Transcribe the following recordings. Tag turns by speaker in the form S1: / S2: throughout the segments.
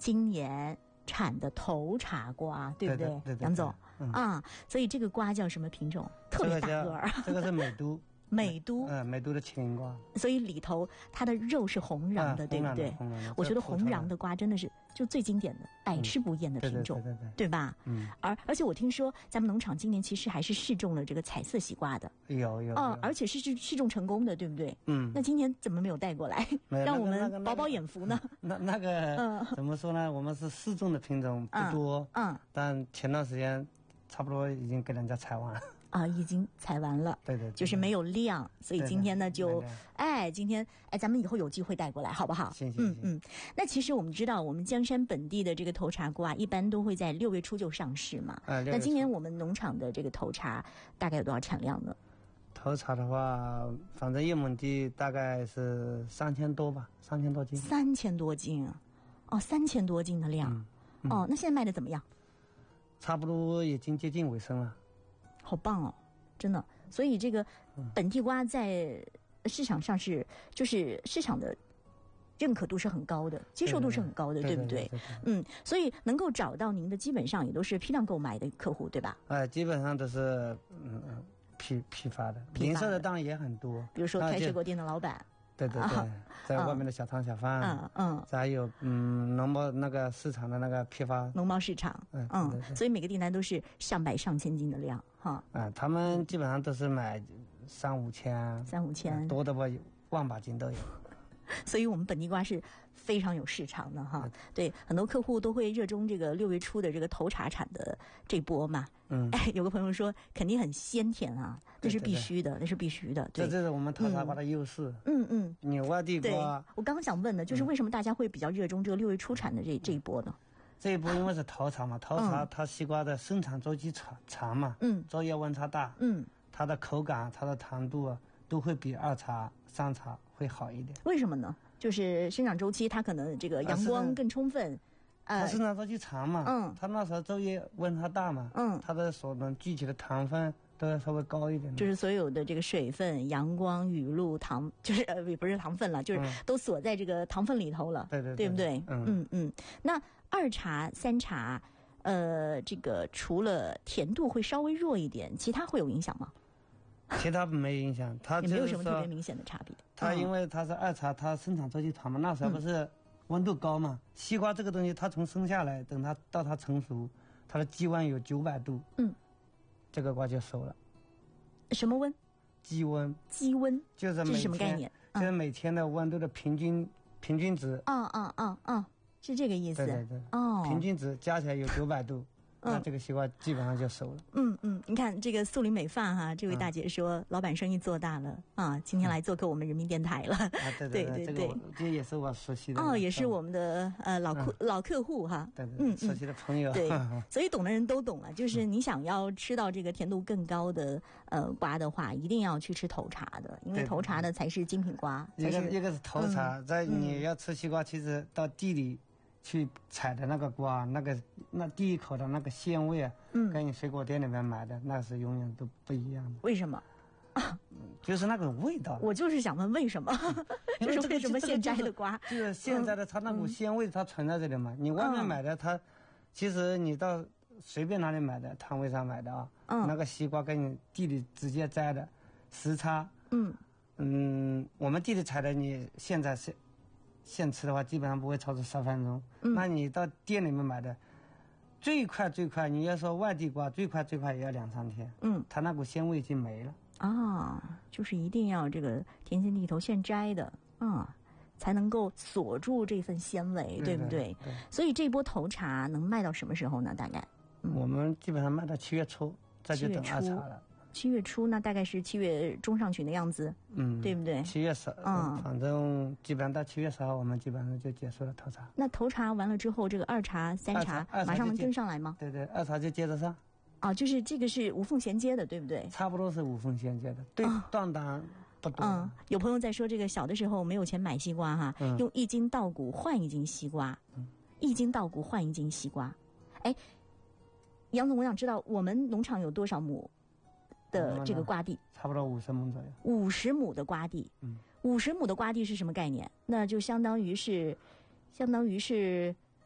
S1: 今年产的头茬瓜，对不对？
S2: 对，
S1: 杨总啊，所以这个瓜叫什么品种？特别大个儿。
S2: 这个是美都。
S1: 美都，
S2: 美都的麒麟瓜，
S1: 所以里头它的肉是红瓤的，对不对？我觉得红瓤的瓜真的是就最经典的，百吃不厌的品种，对吧？而且我听说咱们农场今年其实还是试种了这个彩色西瓜的，
S2: 有
S1: 而且是试种成功的，对不对？那今年怎么没有带过来，让我们饱饱眼福呢？
S2: 那个怎么说呢？我们是试种的品种不多，但前段时间差不多已经给人家采完了。
S1: 已经采完了，
S2: 对，
S1: 就是没有量，所以今天呢今天咱们以后有机会带过来，好不好？
S2: 行。
S1: 那其实我们知道，我们江山本地的这个头茬瓜一般都会在6月初就上市嘛。那今年我们农场的这个头茬大概有多少产量呢？
S2: 头茬的话，反正一亩地大概是3000多吧，3000多斤。
S1: 3000多斤，3000多斤的量。那现在卖的怎么样？
S2: 差不多已经接近尾声了。
S1: 好棒哦，真的。所以这个本地瓜在市场上就是市场的认可度是很高的，接受度是很高的，对不对？所以能够找到您的基本上也都是批量购买的客户，对吧？
S2: 基本上都是批发的，零售的当然也很多，
S1: 比如说开水果店的老板。
S2: 对，在外面的小摊小贩，还有农贸那个市场的那个批发
S1: 农贸市场，所以每个订单都是上百上千斤的量哈。
S2: 他们基本上都是买3-5千，多的吧1万把斤都有。
S1: 所以我们本地瓜是非常有市场的哈。对，很多客户都会热衷这个6月初的这个头茬产的这波嘛。有个朋友说肯定很鲜甜啊，那是必须的，那是必须的。对，
S2: 这是我们头茬瓜的优势。你外地瓜，
S1: 对，我刚刚想问的就是为什么大家会比较热衷这个6月初产的这一波呢？
S2: 这一波因为是头茬嘛，头茬它西瓜的生长周期长嘛，昼夜温差大，它的口感、它的糖度都会比2茬、3茬会好一点。
S1: 为什么呢？就是生长周期它可能这个阳光更充分，
S2: 它生长周期长嘛，它那时候昼夜温差大嘛，它的所能聚集的糖分都要稍微高一点，
S1: 就是所有的这个水分、阳光、雨露、糖，就是不是糖分了，就是都锁在这个糖分里头了，对不对？那2茬、3茬，这个除了甜度会稍微弱一点，其他会有影响吗？
S2: 其他没影响，它
S1: 也没有什么特别明显的差别。
S2: 它因为它是2茬，它生长周期长嘛，那时候不是温度高嘛。西瓜这个东西，它从生下来等它到它成熟，它的基温有900度，这个瓜就熟了。
S1: 什么温？
S2: 基温。
S1: 基温
S2: 就是
S1: 这是什么概念？
S2: 就是每天的温度的平均值。
S1: 是这个意思。
S2: 对。平均值加起来有900度。那这个西瓜基本上就熟了。
S1: 你看这个素林美饭哈，这位大姐说，老板生意做大了啊，今天来做客我们人民电台了。对，
S2: 这也是我熟悉的。
S1: 也是我们的老客户哈。
S2: 对，熟悉的朋友。
S1: 对，所以懂的人都懂了，就是你想要吃到这个甜度更高的瓜的话，一定要去吃头茬的，因为头茬的才是精品瓜。一
S2: 个是头茬，在你要吃西瓜，其实到地里去采的那个瓜，那第一口的那个鲜味啊，跟你水果店里面买的那是永远都不一样的。
S1: 为什么？
S2: 就是那个味道。
S1: 我就是想问为什么？就是为什么现摘的瓜，
S2: 就是现在的它那股鲜味，它存在这里嘛。你外面买的它，其实你到随便哪里买的摊位上买的啊，那个西瓜跟你地里直接摘的时差，我们地里采的，你现在是。现吃的话，基本上不会超出10分钟。那你到店里面买的，最快，你要说外地瓜，最快也要2-3天。它那股鲜味已经没了。
S1: 就是一定要这个田间地头现摘的才能够锁住这份鲜味，对不对？所以这波头茬能卖到什么时候呢？大概
S2: 我们基本上卖到7月初，再就等2茬了。
S1: 7月初，那大概是7月中上旬的样子，对不对
S2: ？7月10，反正基本上到7月10号，我们基本上就结束了头茬。
S1: 那头茬完了之后，这个2茬、3茬马上能跟上来吗？
S2: 对，2茬就接着上。
S1: 就是这个是无缝衔接的，对不对？
S2: 差不多是无缝衔接的，对，断档不多。
S1: 有朋友在说，这个小的时候没有钱买西瓜哈，用1斤稻谷换1斤西瓜，1斤稻谷换1斤西瓜。杨总，我想知道我们农场有多少亩的这个瓜地？
S2: 差不多50亩左右。
S1: 50亩的瓜地，50亩的瓜地是什么概念？那就相当于是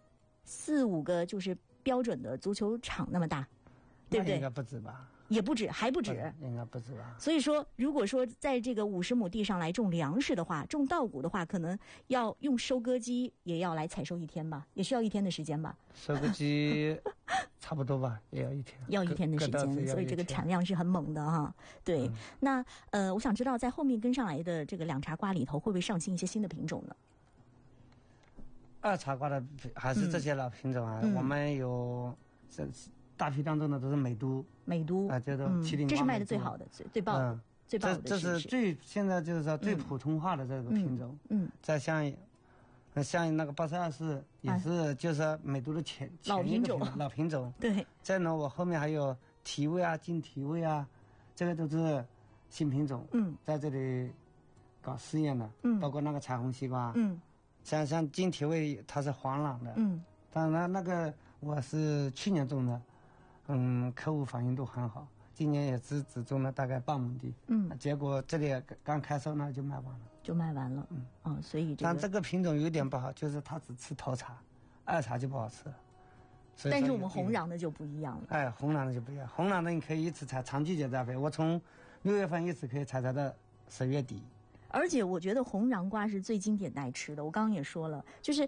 S1: 4、5个就是标准的足球场那么大，对不对？
S2: 应该不止吧？
S1: 也不止，还不止，
S2: 应该不止吧？
S1: 所以说，如果说在这个50亩地上来种粮食的话，种稻谷的话，可能要用收割机也要来采收1天吧，也需要1天的时间吧。
S2: 收割机差不多吧，也要1天。
S1: 要1天的时间，所以这个产量是很猛的哈。对，那我想知道在后面跟上来的这个两茶瓜里头，会不会上新一些新的品种呢？
S2: 二茶瓜的还是这些老品种啊，我们有大批量种的都是美都啊，叫做麒麟瓜，
S1: 这是卖的最好的、最棒的、最棒的。
S2: 这是现在就是说最普通化的这个品种。再像那个82也是，就是美都的前一个老品种。
S1: 对。
S2: 再呢，我后面还有提味啊、金提味啊，这个都是新品种。在这里搞试验的。包括那个彩虹西瓜。像金提味，它是黄瓤的。当然那个我是去年种的。客户反应都很好，今年也只种了大概半亩地，结果这里刚开售那就卖完了，
S1: 所以
S2: 但这个品种有点不好，就是它只吃头茶，二茶就不好吃。
S1: 但是我们红瓤的就不一样了。
S2: 哎，红瓤的就不一样，红瓤的你可以一直采，长季节栽培，我从6月份一直可以采到10月底。
S1: 而且我觉得红瓤瓜是最经典耐吃的，我刚刚也说了，就是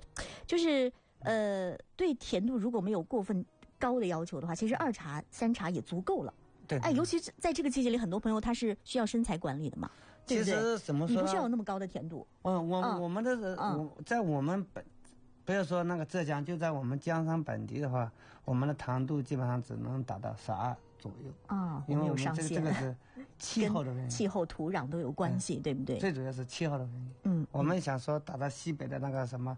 S1: 对甜度如果没有过分高的要求的话，其实2茶3茶也足够了。
S2: 对，
S1: 尤其是在这个季节里，很多朋友他是需要身材管理的嘛，对不对？
S2: 其实怎么说呢？
S1: 你不需要有那么高的甜度。
S2: 我们的在我们不要说那个浙江，就在我们江山本地的话，我们的糖度基本上只能达到12左右。因为我们这个是气候的原因，
S1: 气候、土壤都有关系，对不对？
S2: 最主要是气候的原因。我们想说达到西北的那个什么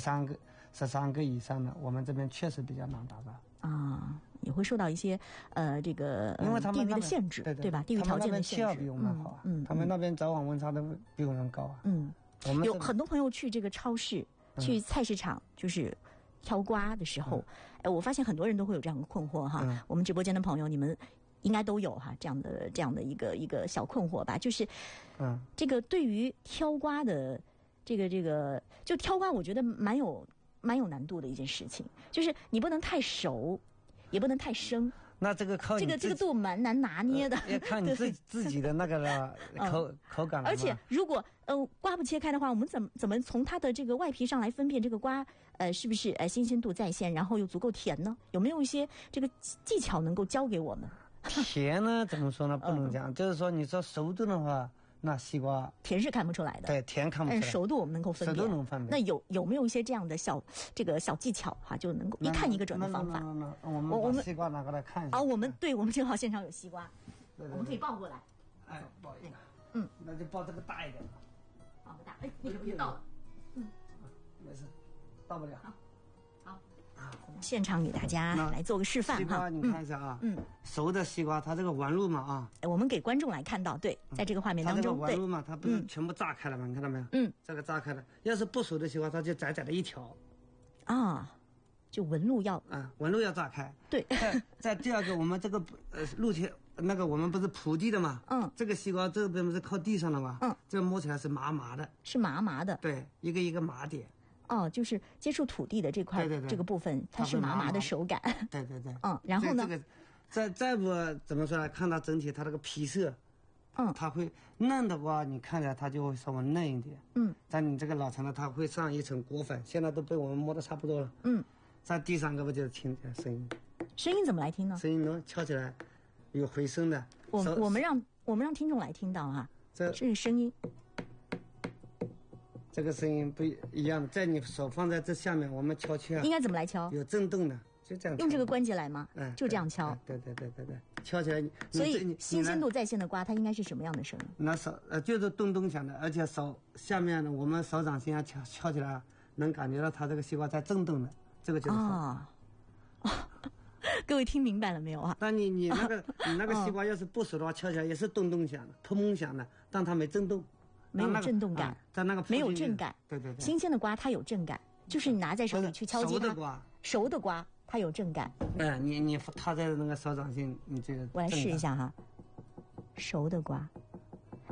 S2: 13个以上的，我们这边确实比较难达到。
S1: 也会受到一些这个
S2: 因为他们
S1: 地域的限制，对吧？地域条件的限制。
S2: 他们那边气候比我们好，他们那边早晚温差都比我们高啊。我们
S1: 有很多朋友去这个超市、去菜市场，就是挑瓜的时候，我发现很多人都会有这样的困惑哈。我们直播间的朋友，你们应该都有哈这样的一个小困惑吧？就是，这个对于挑瓜的这个就挑瓜，我觉得蛮有难度的一件事情，就是你不能太熟，也不能太生。
S2: 那这个靠
S1: 这个度蛮难拿捏的，
S2: 要看你自己的那个口感。
S1: 而且如果瓜不切开的话，我们怎么从它的这个外皮上来分辨这个瓜是不是新鲜度在线，然后又足够甜呢？有没有一些这个技巧能够教给我们？
S2: 甜呢，怎么说呢？不能讲，就是说你说熟度的话。那西瓜
S1: 甜是看不出来的，
S2: 对，甜看不出来，
S1: 但是熟度我们能够分辨，
S2: 熟度能分辨。
S1: 那有没有一些这样的小技巧哈，就能够一看一个准的方法？
S2: 我们把西瓜拿过来看一下。
S1: 我们正好现场有西瓜，我们可以抱过来。
S2: 抱一个。那就抱这个大一点的。
S1: 抱个大，那个别倒了。
S2: 没事，倒不了。
S1: 好，现场给大家来做个示范哈。
S2: 西瓜你看一下啊，熟的西瓜它这个纹路嘛
S1: 我们给观众来看到，对，在这个画面当中，它这
S2: 个纹路嘛，它不是全部炸开了吗？你看到没有？这个炸开了。要是不熟的西瓜，它就窄窄的一条。
S1: 就纹路要
S2: 纹路要炸开。
S1: 对。
S2: 在第二个，我们这个路前那个我们不是铺地的嘛？这个西瓜这边不是靠地上的嘛？这个摸起来是麻麻的。
S1: 是麻麻的。
S2: 对，一个一个麻点。
S1: 就是接触土地的这块这个部分，它是麻麻的手感。
S2: 对。
S1: 然后呢？
S2: 这个再不怎么说呢？看它整体它这个皮色，它会嫩的话，你看起来它就会稍微嫩一点。但你这个老成的，它会上一层果粉，现在都被我们摸得差不多了。在第3个不就是听声音？
S1: 声音怎么来听呢？
S2: 声音能敲起来，有回声的。
S1: 我们让听众来听到哈，这是声音。
S2: 这个声音不一样，在你手放在这下面，我们敲去
S1: 应该怎么来敲？
S2: 有震动的，就这样。
S1: 用这个关节来吗？就这样敲。
S2: 对，敲起来。
S1: 所以新鲜度在线的瓜，它应该是什么样的声音？
S2: 那手就是咚咚响的，而且手下面呢，我们手掌心敲起来，能感觉到它这个西瓜在震动的，这个就是熟。
S1: 各位听明白了没有啊？
S2: 但你那个西瓜要是不熟的话，敲起来也是咚咚响的，砰砰响的，但它没震动。
S1: 没有震动感，
S2: 在那个
S1: 没有震感。
S2: 对。
S1: 新鲜的瓜它有震感，就是你拿在手里去敲击它。熟的瓜它有震感。
S2: 你踏在那个手掌心，你这个。
S1: 我来试一下哈。熟的瓜，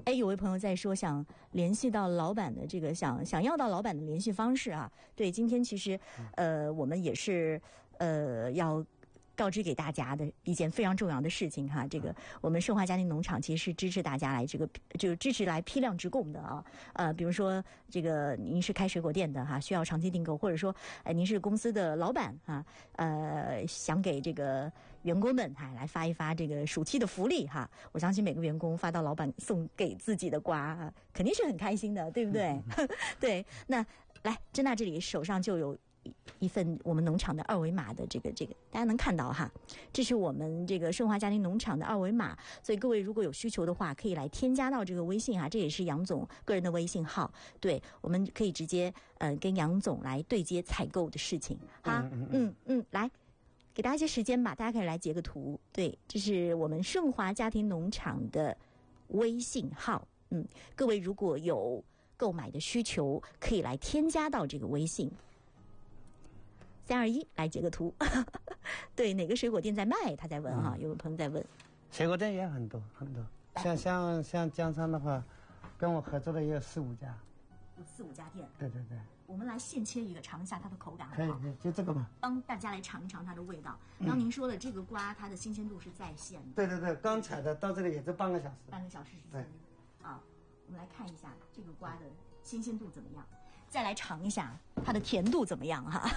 S1: 哎，有位朋友在说想联系到老板的这个想要到老板的联系方式啊。对，今天其实我们也是要告知给大家的一件非常重要的事情哈。这个我们盛华家庭农场其实是支持大家来就支持来批量直供的啊。比如说这个您是开水果店的哈，需要长期订购，或者说您是公司的老板啊，想给这个员工们来发一发这个暑期的福利哈。我相信每个员工发到老板送给自己的瓜肯定是很开心的，对不对？对，那来珍娜这里手上就有一份我们农场的二维码的这个大家能看到哈，这是我们这个盛华家庭农场的二维码，所以各位如果有需求的话，可以来添加到这个微信这也是杨总个人的微信号，对，我们可以直接跟杨总来对接采购的事情哈。来给大家一些时间吧，大家可以来截个图，对，这是我们盛华家庭农场的微信号，各位如果有购买的需求，可以来添加到这个微信。3、2、1，来截个图。对，哪个水果店在卖？他在问哈，有朋友在问。
S2: 水果店也很多，像江山的话，跟我合作的也有4、5家。
S1: 有4、5家店。
S2: 对。
S1: 我们来现切一个，尝一下它的口感好
S2: 不好？可以，就这个嘛。
S1: 帮大家来尝一尝它的味道。刚您说的这个瓜，它的新鲜度是在线的。
S2: 对，刚采的到这里也就半个小时。
S1: 半个小时时间。我们来看一下这个瓜的新鲜度怎么样，再来尝一下它的甜度怎么样哈。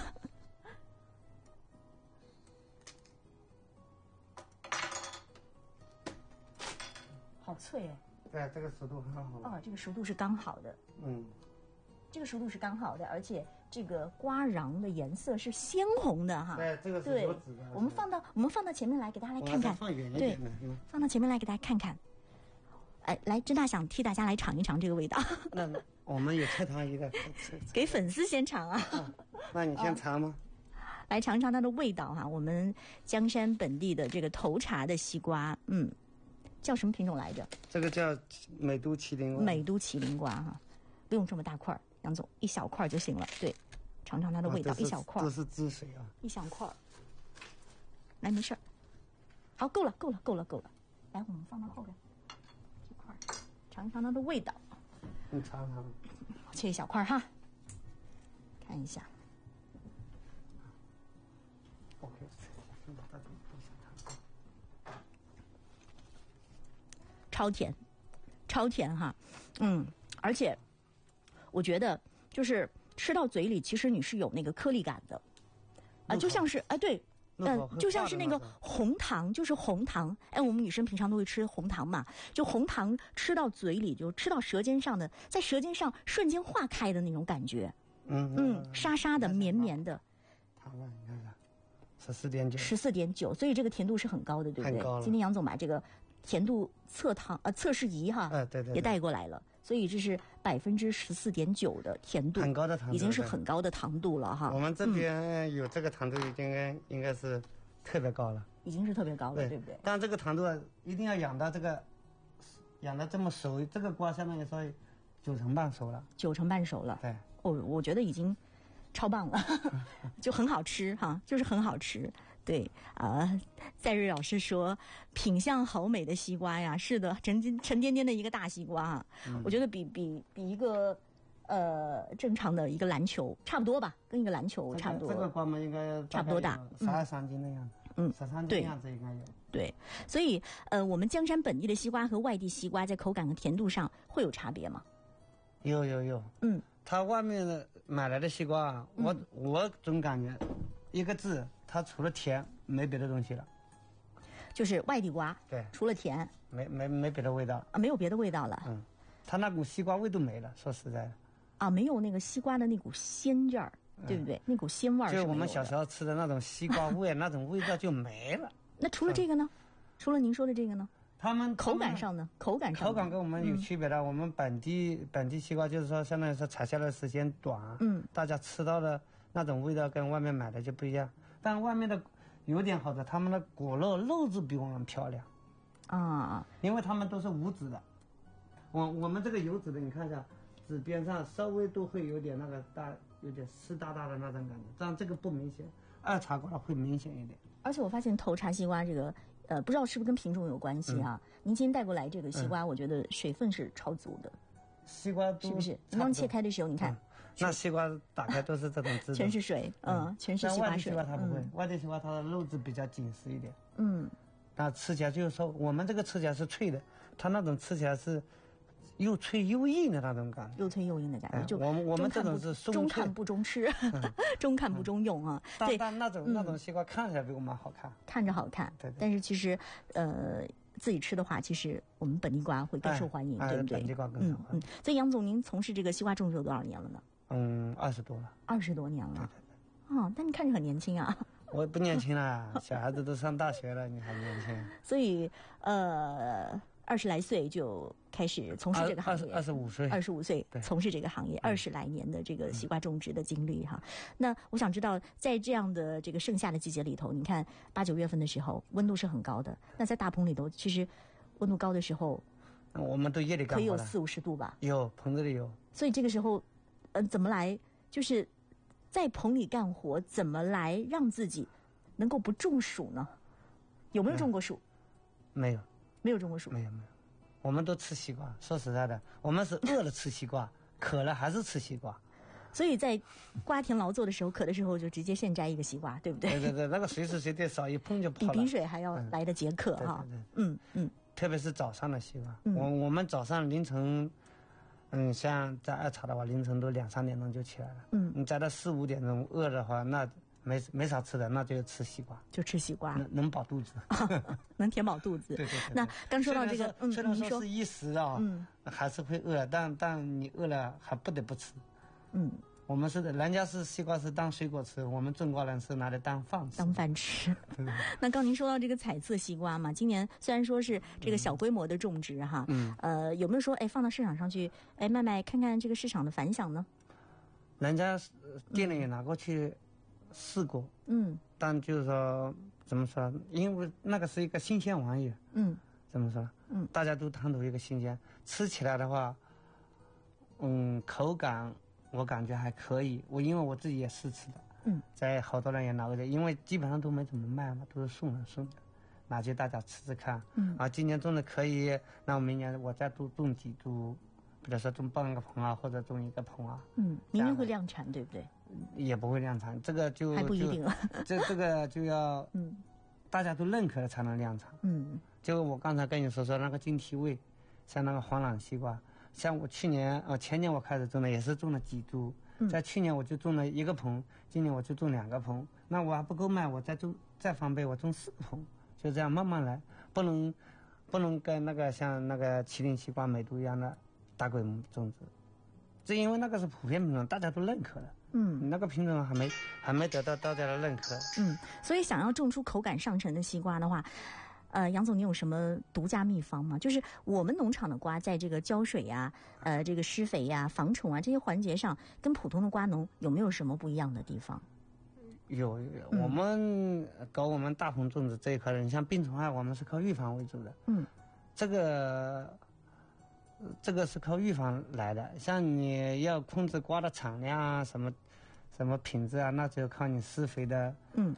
S1: 好脆哎！
S2: 对，这个熟度很好。
S1: 这个熟度是刚好的。这个熟度是刚好的，而且这个瓜瓤的颜色是鲜红的哈。
S2: 对，这个是果子的。
S1: 我们放到前面来给大家来看看。
S2: 放远一点的。
S1: 放到前面来给大家看看。来，珍娜想替大家来尝一尝这个味道。
S2: 那我们也特尝一个。
S1: 给粉丝先尝啊。
S2: 那你先尝吗？
S1: 来尝尝它的味道哈。我们江山本地的这个头茬的西瓜，叫什么品种来着？
S2: 这个叫美都麒麟瓜。
S1: 美都麒麟瓜哈，不用这么大块，杨总一小块就行了。对，尝尝它的味道，一小块。
S2: 都是汁水啊。
S1: 一小块。来，没事儿。好，够了。来，我们放到后边这块，尝尝它的味道。
S2: 你尝尝。
S1: 切一小块哈，看一下。
S2: OK。
S1: 超甜哈，而且我觉得就是吃到嘴里，其实你是有那个颗粒感的，就像是对，就像是那个红糖，就是红糖。我们女生平常都会吃红糖嘛，就红糖吃到嘴里，就吃到舌尖上的，在舌尖上瞬间化开的那种感觉，沙沙的、绵绵的。
S2: 糖啊，你看看
S1: ，14.9，所以这个甜度是很高的，对不对？今天杨总把这个甜度测试仪哈，
S2: 对，
S1: 也带过来了，所以这是14.9%的甜度，
S2: 很高的糖度，
S1: 已经是很高的糖度了哈。
S2: 我们这边有这个糖度，应该是特别高了，
S1: 已经是特别高了，对不对？
S2: 但这个糖度一定要养到这么熟，这个瓜相当于说9成半熟了。9成半熟了，
S1: 对。我觉得已经超棒了，就很好吃哈，就是很好吃。对在瑞老师说品相好美的西瓜呀，是的，沉甸甸的一个大西瓜啊，我觉得比一个正常的一个篮球差不多吧，跟一个篮球差不多。
S2: 这个瓜嘛应该
S1: 差不多大
S2: ，13斤的样子，13斤的样子应该有。
S1: 对，所以我们江山本地的西瓜和外地西瓜在口感和甜度上会有差别吗？
S2: 有。他外面的买来的西瓜我总感觉一个字，它除了甜没别的东西了。
S1: 就是外地瓜，
S2: 对，
S1: 除了甜，
S2: 没别的味道
S1: 没有别的味道了。
S2: 它那股西瓜味都没了，说实在的。
S1: 没有那个西瓜的那股鲜劲儿，对不对？那股鲜味儿
S2: 就我们小时候吃的那种西瓜味，那种味道就没了。
S1: 那除了这个呢？除了您说的这个呢？
S2: 他们
S1: 口感上呢？口感
S2: 跟我们有区别的。我们本地西瓜就是说，相当于说采下来的时间短，大家吃到的那种味道跟外面买的就不一样。但外面的有点好的，他们的果肉质比我们漂亮因为他们都是无籽的。我们这个有籽的，你看一下，籽边上稍微都会有点那个有点湿哒哒的那种感觉，但这个不明显。二茶瓜会明显一点。
S1: 而且我发现头茬西瓜这个不知道是不是跟品种有关系啊？您今天带过来这个西瓜，我觉得水分是超足的。
S2: 西瓜
S1: 是不是？您刚切开的时候，你看，
S2: 那西瓜打开都是这种汁，
S1: 全是水，全是西瓜水。
S2: 外地西瓜它不会，外地西瓜它的肉质比较紧实一点。那吃起来就是说，我们这个吃起来是脆的，它那种吃起来是又脆又硬的那种感觉。
S1: 又脆又硬的感觉，就
S2: 我们这种是
S1: 中看不中吃，中看不中用啊。
S2: 对，但那种西瓜看起来比我们好看，
S1: 看着好看。
S2: 对。
S1: 但是其实自己吃的话，其实我们本地瓜会更受欢迎，对不对？
S2: 本地瓜更受欢迎。
S1: 所以杨总，您从事这个西瓜种植有多少年了呢
S2: ？20多了。
S1: 20多年了。
S2: 对。
S1: 哦，但你看着很年轻啊。
S2: 我不年轻了，小孩子都上大学了，你还年轻。
S1: 所以20来岁就开始从事这个行业，25岁从事这个行业，20来年的这个西瓜种植的经历哈。那我想知道，在这样的这个盛夏的季节里头，你看8、9月份的时候，温度是很高的。那在大棚里头，其实温度高的时候，
S2: 我们都夜里干活
S1: 可以有40、50度吧？
S2: 有，棚子里有。
S1: 所以这个时候，怎么来就是在棚里干活，怎么来让自己能够不中暑呢？有没有中过暑？
S2: 没有。
S1: 没有中过暑。
S2: 没有，我们都吃西瓜。说实在的，我们是饿了吃西瓜，渴了还是吃西瓜。
S1: 所以在瓜田劳作的时候，渴的时候就直接现摘一个西瓜，对不对？
S2: 对，那个随时随地少一碰就泡了。
S1: 比冰水还要来得解渴哈。
S2: 特别是早上的西瓜，我们早上凌晨，像在2茶的话，凌晨都2、3点钟就起来了。你摘到4、5点钟，饿的话，那没啥吃的，那就吃西瓜，
S1: 就吃西瓜，
S2: 能饱肚子，
S1: 能填饱肚子。
S2: 对。
S1: 那刚说到这个，
S2: 虽然说是一时啊，还是会饿，但你饿了还不得不吃。我们是的，人家是西瓜是当水果吃，我们种瓜人是拿来当饭吃。
S1: 当饭吃。那刚您说到这个彩色西瓜嘛，今年虽然说是这个小规模的种植哈，有没有说放到市场上去卖看看这个市场的反响呢？
S2: 人家店里也拿过去试过，但就是说怎么说，因为那个是一个新鲜玩意，怎么说，大家都贪图一个新鲜，吃起来的话，口感我感觉还可以，因为我自己也试吃的，在好多人也拿过去，因为基本上都没怎么卖嘛，都是送的，拿去大家吃吃看，今年种的可以，那我明年我再多种几株，比如说种半个棚啊，或者种1个棚啊，
S1: 明年会量产，对不对？
S2: 也不会量产，这个就
S1: 还不一定了。
S2: 这个就要大家都认可了才能量产。就我刚才跟你说那个金提味，像那个黄朗西瓜，像我前年我开始种的，也是种了几株，在去年我就种了1个棚，今年我就种2个棚，那我还不够卖，我再翻倍，我种4个棚，就这样慢慢来，不能跟那个像那个麒麟西瓜、美都一样的大规模种植，这因为那个是普遍品种，大家都认可的。你那个品种还没得到大家的认可。
S1: 所以想要种出口感上乘的西瓜的话，杨总，你有什么独家秘方吗？就是我们农场的瓜在这个浇水呀、这个施肥呀、防虫啊这些环节上，跟普通的瓜农有没有什么不一样的地方？
S2: 有，我们搞我们大棚种植这一块的，你像病虫害，我们是靠预防为主的。这个是靠预防来的，像你要控制瓜的产量啊，什么品质啊，那就靠你施肥的，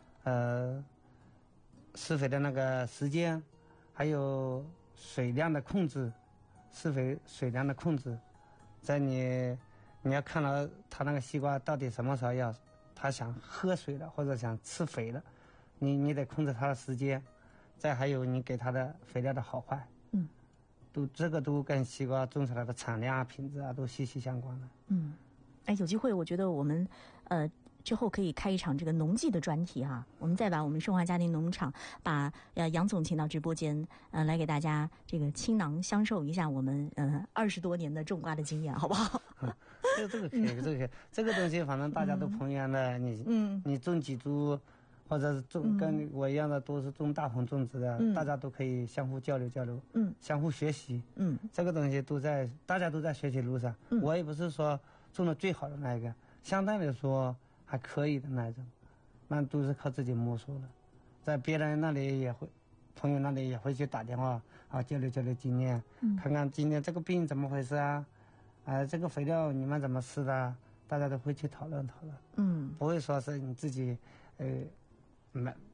S2: 施肥的那个时间，还有水量的控制，施肥水量的控制，在你要看到它那个西瓜到底什么时候它想喝水了或者想吃肥了，你得控制它的时间，再还有你给它的肥料的好坏。这个都跟西瓜种出来的产量啊、品质啊都息息相关的。
S1: 有机会我觉得我们之后可以开一场这个农技的专题哈，我们再把我们顺华家庭农场把杨总请到直播间，来给大家这个倾囊相授一下我们20多年的种瓜的经验，好不好？
S2: 这个可以，这个东西反正大家都朋友的，你种几株。或者是跟我一样的都是种大棚种植的，大家都可以相互交流，相互学习。这个东西大家都在学习路上。我也不是说种的最好的那一个，相对来说还可以的那一种，那都是靠自己摸索的。在别人那里朋友那里也会去打电话交流经验，看看今天这个病怎么回事啊，这个肥料你们怎么施的，大家都会去讨论。不会说是你自己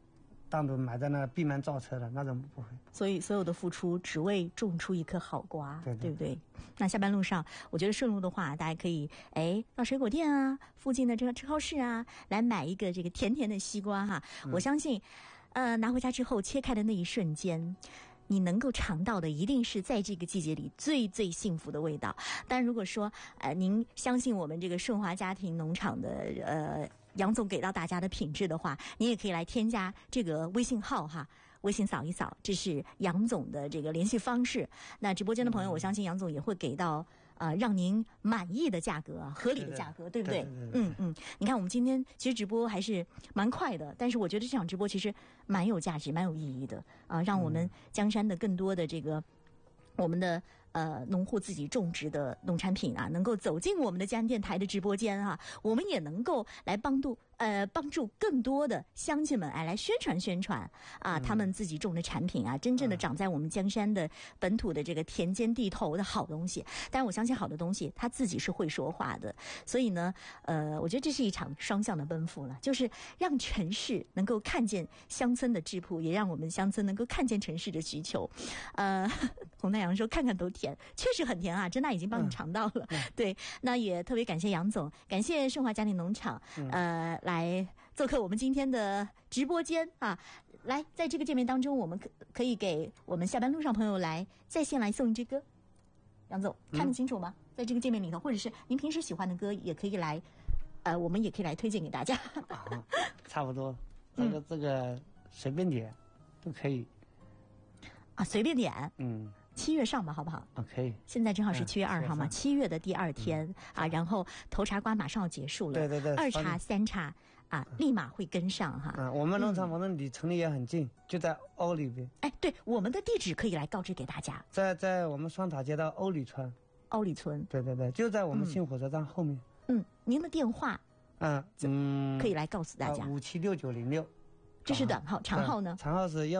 S2: 单独买在那闭门造车的那种不会。
S1: 所以所有的付出只为种出一颗好瓜，
S2: 对
S1: 不对？那下班路上，我觉得顺路的话，大家可以到水果店啊，附近的这个超市啊，来买一个这个甜甜的西瓜哈。我相信，拿回家之后切开的那一瞬间，你能够尝到的一定是在这个季节里最最幸福的味道。但如果说您相信我们这个顺华家庭农场的杨总给到大家的品质的话，你也可以来添加这个微信号哈。微信扫一扫，这是杨总的这个联系方式。那直播间的朋友，我相信杨总也会给到让您满意的价格，合理的价格，对不对？你看我们今天其实直播还是蛮快的，但是我觉得这场直播其实蛮有价值、蛮有意义的让我们江山的更多的这个我们的农户自己种植的农产品啊，能够走进我们的江安电台的直播间哈，我们也能够来帮助更多的乡亲们来宣传他们自己种的产品啊，真正的长在我们江山的本土的这个田间地头的好东西。但我相信好的东西它自己是会说话的，所以呢我觉得这是一场双向的奔赴了，就是让城市能够看见乡村的质朴，也让我们乡村能够看见城市的需求。洪太阳说看看都甜，确实很甜啊，真的已经帮你尝到了。对，那也特别感谢杨总，感谢顺华家庭农场来做客我们今天的直播间啊。来，在这个界面当中，我们可以给我们下班路上朋友来在线来送一支歌。杨总看得清楚吗？在这个界面里头，或者是您平时喜欢的歌，也可以来我们也可以来推荐给大家。
S2: 差不多，这个随便点都可以
S1: 啊，随便点。7月上吧，好不好？
S2: 可以。
S1: 现在正好是7月2号嘛，7月的第2天然后头茶瓜马上要结束了，
S2: 对，
S1: 二茶三茶立马会跟上哈。
S2: 我们农场离城里也很近，就在瓯里边。
S1: 对，我们的地址可以来告知给大家，
S2: 在我们双塔街道瓯里村。
S1: 瓯里村。
S2: 对，就在我们新火车站后面。
S1: 您的电话可以来告诉大家。
S2: 576906。
S1: 这是短号，长号呢？
S2: 长号是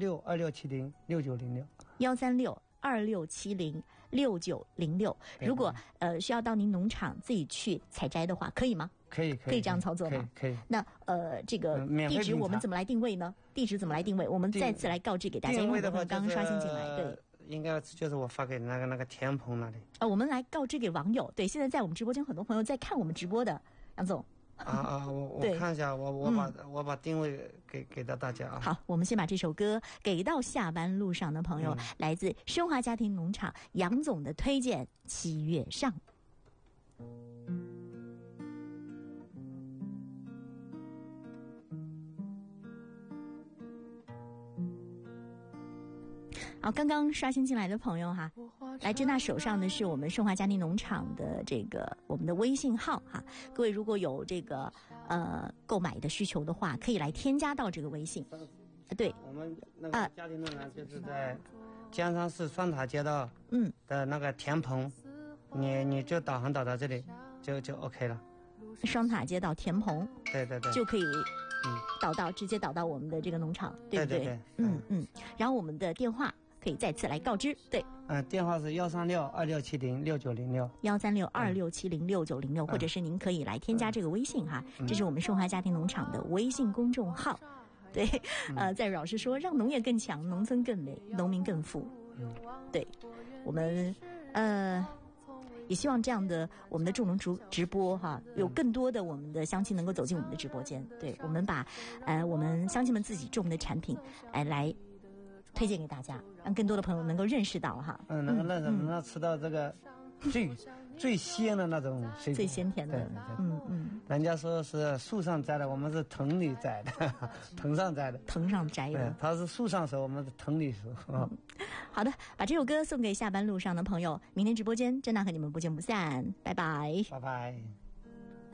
S2: 13626706906。
S1: 13626706906。如果需要到您农场自己去采摘的话，可以吗？
S2: 可以
S1: 这样操作吗？
S2: 可以。
S1: 那这个地址我们怎么来定位呢？我们再次来告知给大家，因为我们刚刚刷新进来。对，
S2: 应该就是我发给那个田鹏那里。
S1: 我们来告知给网友。对，现在在我们直播间很多朋友在看我们直播的，杨总。
S2: 我看一下，我把定位给到大家啊。
S1: 好，我们先把这首歌给到下班路上的朋友，来自顺华家庭农场杨总的推荐《7月上》。好，刚刚刷新进来的朋友哈，来支那手上的是我们顺华家庭农场的这个我们的微信号哈。各位如果有这个购买的需求的话，可以来添加到这个微信。对，
S2: 我们那个家庭农场就是在江山市双塔街道的那个田棚，你就导航导到这里就 OK 了。
S1: 双塔街道田棚，
S2: 对，
S1: 就可以直接导到我们的这个农场，对不对？
S2: 对。
S1: 然后我们的电话可以再次来告知，对，
S2: 电话是
S1: 13626706906，13626706906，或者是您可以来添加这个微信哈，这是我们顺华家庭农场的微信公众号。对，在老师说，让农业更强，农村更美，农民更富。对，我们也希望这样的我们的种农直播哈，有更多的我们的乡亲能够走进我们的直播间。对，我们把我们乡亲们自己种的产品来推荐给大家，让更多的朋友能够认识到哈。
S2: 能够吃到这个最鲜的那种水果，
S1: 最鲜甜的。
S2: 人家说是树上摘的，我们是藤里摘的，藤上摘的。
S1: 藤上摘的，
S2: 它是树上熟，我们是藤里熟。
S1: 好的，把这首歌送给下班路上的朋友。明天直播间，真的和你们不见不散，拜拜。
S2: 拜拜。